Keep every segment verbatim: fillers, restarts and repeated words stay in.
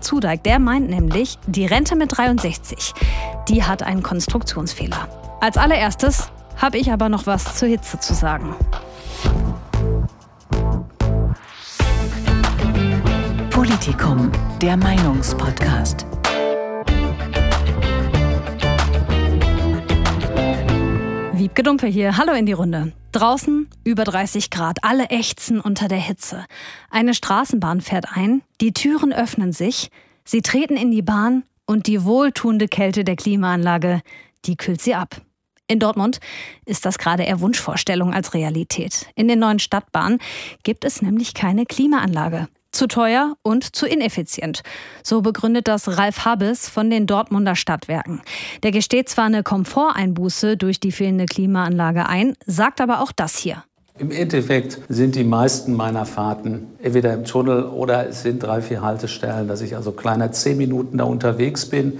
Robert Zudeik, der meint nämlich, die Rente mit dreiundsechzig, die hat einen Konstruktionsfehler. Als allererstes habe ich aber noch was zur Hitze zu sagen. Politikum, der Meinungspodcast. Wiebke Dumpe hier, hallo in die Runde. Draußen über dreißig Grad, alle ächzen unter der Hitze. Eine Straßenbahn fährt ein, die Türen öffnen sich, sie treten in die Bahn und die wohltuende Kälte der Klimaanlage, die kühlt sie ab. In Dortmund ist das gerade eher Wunschvorstellung als Realität. In den neuen Stadtbahnen gibt es nämlich keine Klimaanlage. Zu teuer und zu ineffizient. So begründet das Ralf Habes von den Dortmunder Stadtwerken. Der gesteht zwar eine Komforteinbuße durch die fehlende Klimaanlage ein, sagt aber auch das hier. Im Endeffekt sind die meisten meiner Fahrten entweder im Tunnel oder es sind drei, vier Haltestellen, dass ich also kleiner zehn Minuten da unterwegs bin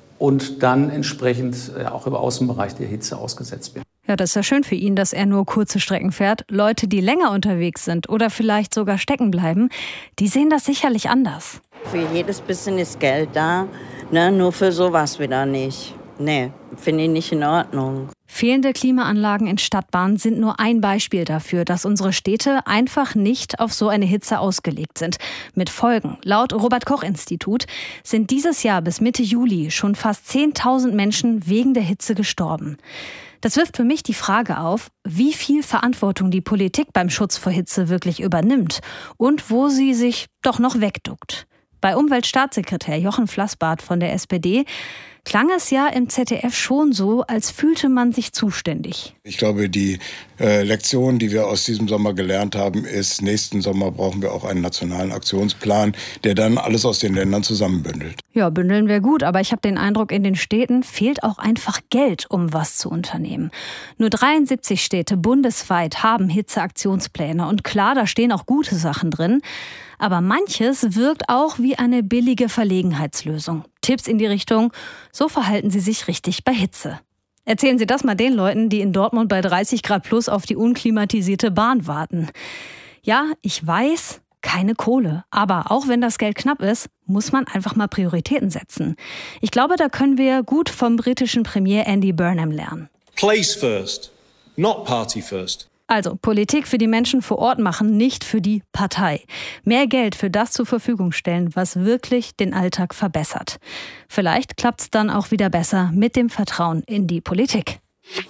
und dann entsprechend auch im Außenbereich der Hitze ausgesetzt bin. Ja, das ist ja schön für ihn, dass er nur kurze Strecken fährt. Leute, die länger unterwegs sind oder vielleicht sogar stecken bleiben, die sehen das sicherlich anders. Für jedes bisschen ist Geld da, ne? Nur für sowas wieder nicht. Nee, finde ich nicht in Ordnung. Fehlende Klimaanlagen in Stadtbahnen sind nur ein Beispiel dafür, dass unsere Städte einfach nicht auf so eine Hitze ausgelegt sind. Mit Folgen. Laut Robert-Koch-Institut sind dieses Jahr bis Mitte Juli schon fast zehntausend Menschen wegen der Hitze gestorben. Das wirft für mich die Frage auf, wie viel Verantwortung die Politik beim Schutz vor Hitze wirklich übernimmt und wo sie sich doch noch wegduckt. Bei Umweltstaatssekretär Jochen Flassbart von der S P D klang es ja im Z D F schon so, als fühlte man sich zuständig. Ich glaube, die äh, Lektion, die wir aus diesem Sommer gelernt haben, ist, nächsten Sommer brauchen wir auch einen nationalen Aktionsplan, der dann alles aus den Ländern zusammenbündelt. Ja, bündeln wäre gut, aber ich habe den Eindruck, in den Städten fehlt auch einfach Geld, um was zu unternehmen. Nur dreiundsiebzig Städte bundesweit haben Hitzeaktionspläne und klar, da stehen auch gute Sachen drin. Aber manches wirkt auch wie eine billige Verlegenheitslösung. Tipps in die Richtung, so verhalten Sie sich richtig bei Hitze. Erzählen Sie das mal den Leuten, die in Dortmund bei dreißig Grad plus auf die unklimatisierte Bahn warten. Ja, ich weiß, keine Kohle. Aber auch wenn das Geld knapp ist, muss man einfach mal Prioritäten setzen. Ich glaube, da können wir gut vom britischen Premier Andy Burnham lernen. Place first, not party first. Also Politik für die Menschen vor Ort machen, nicht für die Partei. Mehr Geld für das zur Verfügung stellen, was wirklich den Alltag verbessert. Vielleicht klappt es dann auch wieder besser mit dem Vertrauen in die Politik.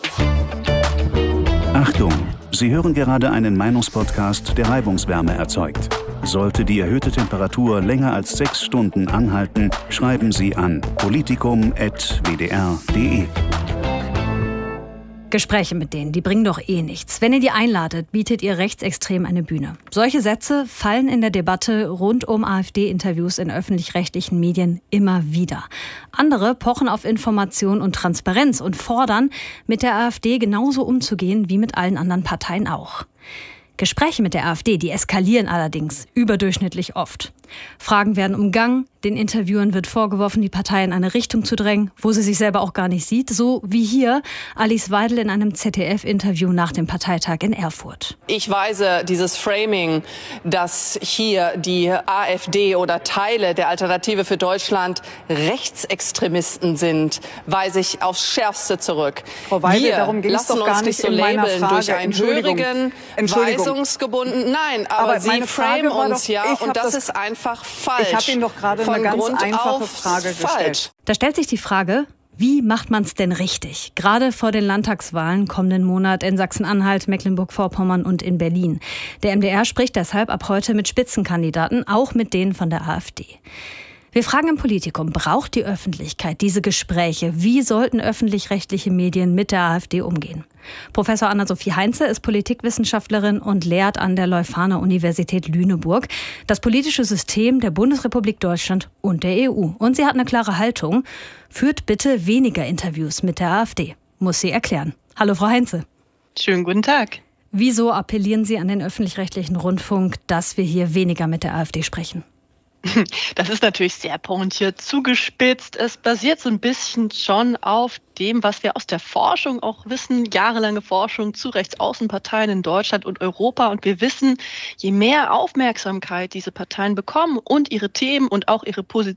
Achtung! Sie hören gerade einen Meinungspodcast, der Reibungswärme erzeugt. Sollte die erhöhte Temperatur länger als sechs Stunden anhalten, schreiben Sie an politikum punkt w d r punkt d e. Gespräche mit denen, die bringen doch eh nichts. Wenn ihr die einladet, bietet ihr Rechtsextrem eine Bühne. Solche Sätze fallen in der Debatte rund um AfD-Interviews in öffentlich-rechtlichen Medien immer wieder. Andere pochen auf Information und Transparenz und fordern, mit der AfD genauso umzugehen wie mit allen anderen Parteien auch. Gespräche mit der AfD, die eskalieren allerdings überdurchschnittlich oft. Fragen werden umgangen, den Interviewern wird vorgeworfen, die Partei in eine Richtung zu drängen, wo sie sich selber auch gar nicht sieht. So wie hier Alice Weidel in einem Z D F-Interview nach dem Parteitag in Erfurt. Ich weise dieses Framing, dass hier die AfD oder Teile der Alternative für Deutschland Rechtsextremisten sind, weise ich aufs Schärfste zurück. Frau Weidel, Wir darum ging es lassen doch gar uns nicht nicht so in meiner labeln Frage. durch einen Entschuldigung. hörigen, Entschuldigung. weisungsgebunden. Nein, aber, Aber Sie meine Frage framen war uns doch, ja ich hab und das, das- ist einfach falsch. Ich habe Ihnen doch gerade Von eine ganz Grund einfache auf Frage falsch. gestellt. Da stellt sich die Frage, wie macht man es denn richtig? Gerade vor den Landtagswahlen kommenden Monat in Sachsen-Anhalt, Mecklenburg-Vorpommern und in Berlin. Der M D R spricht deshalb ab heute mit Spitzenkandidaten, auch mit denen von der AfD. Wir fragen im Politikum, braucht die Öffentlichkeit diese Gespräche? Wie sollten öffentlich-rechtliche Medien mit der AfD umgehen? Professor Anna-Sophie Heinze ist Politikwissenschaftlerin und lehrt an der Leuphana-Universität Lüneburg das politische System der Bundesrepublik Deutschland und der E U. Und sie hat eine klare Haltung. Führt bitte weniger Interviews mit der AfD, muss sie erklären. Hallo, Frau Heinze. Schönen guten Tag. Wieso appellieren Sie an den öffentlich-rechtlichen Rundfunk, dass wir hier weniger mit der AfD sprechen? Das ist natürlich sehr pointiert zugespitzt. Es basiert so ein bisschen schon auf dem, was wir aus der Forschung auch wissen, jahrelange Forschung zu Rechtsaußenparteien in Deutschland und Europa. Und wir wissen, je mehr Aufmerksamkeit diese Parteien bekommen und ihre Themen und auch ihre Positionen